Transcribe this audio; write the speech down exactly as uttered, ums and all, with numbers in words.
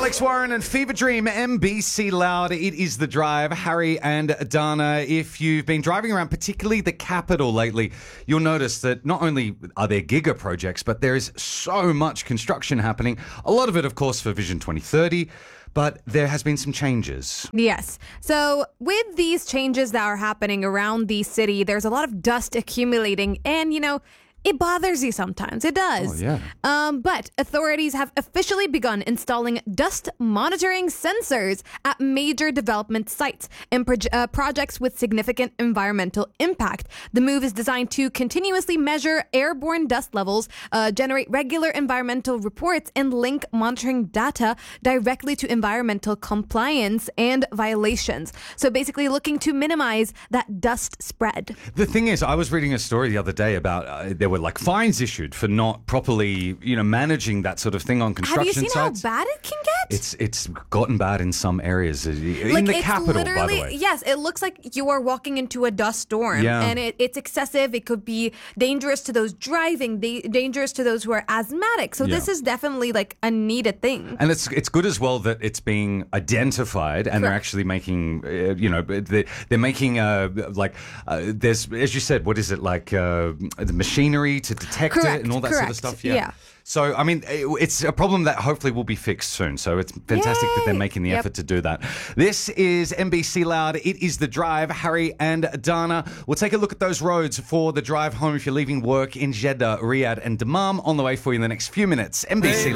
Alex Warren and Fever Dream, M B C Loud. It is The Drive. Harry and Dana, if you've been driving around, particularly the capital lately, you'll notice that not only are there giga projects, but there is so much construction happening. A lot of it, of course, for Vision twenty thirty. But there has been some changes. Yes. So with these changes that are happening around the city, there's a lot of dust accumulating and, you know, it bothers you sometimes. It does. Oh, yeah. Um, but authorities have officially begun installing dust monitoring sensors at major development sites and proj- uh, projects with significant environmental impact. The move is designed to continuously measure airborne dust levels, uh, generate regular environmental reports, and link monitoring data directly to environmental compliance and violations. So basically looking to minimize that dust spread. The thing is, I was reading a story the other day about uh, there were like fines issued for not properly, you know, managing that sort of thing on construction sites. Have you seen sites. how bad it can get? It's it's gotten bad in some areas. In like the it's capital, by the literally, way. Yes, it looks like you are walking into a dust storm. Yeah. And it, it's excessive. It could be dangerous to those driving, da- dangerous to those who are asthmatic. So Yeah. this is definitely like a needed thing. And it's it's good as well that it's being identified, and they're Correct. actually making, uh, you know, they're, they're making uh, like uh, there's, as you said, what is it like uh, the machinery to detect Correct, it and all that sort of correct, stuff. yeah. So, I mean, it- it's a problem that hopefully will be fixed soon. So it's fantastic that they're Yay! making the Yep. effort to do that. This is M B C Loud. It is The Drive. Harry and Dana. We'll take a look at those roads for the drive home if you're leaving work in Jeddah, Riyadh and Dammam on the way for you in the next few minutes. M B C